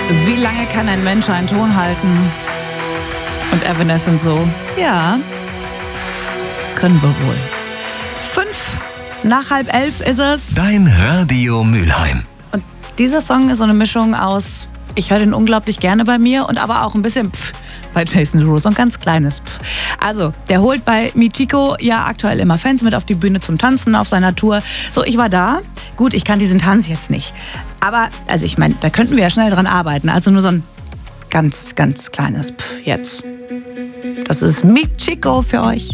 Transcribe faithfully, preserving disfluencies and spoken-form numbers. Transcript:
Wie lange kann ein Mensch einen Ton halten? Und Evanescence so, ja, können wir wohl. Fünf nach halb elf ist es. Dein Radio Mülheim. Und dieser Song ist so eine Mischung aus, ich höre den unglaublich gerne bei mir und aber auch ein bisschen pff bei Jason Derulo, so ein ganz kleines pff. Also, der holt bei Michiko ja aktuell immer Fans mit auf die Bühne zum Tanzen auf seiner Tour. So, ich war da. Gut, ich kann diesen Tanz jetzt nicht. Aber, also ich meine, da könnten wir ja schnell dran arbeiten. Also nur so ein ganz, ganz kleines Pff jetzt. Das ist Michiko für euch.